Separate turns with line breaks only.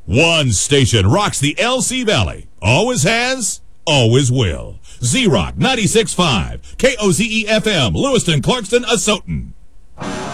One station rocks the LC Valley. Always has, always will. Z-Rock 96.5, KOZE-FM, Lewiston, Clarkston, Asotin.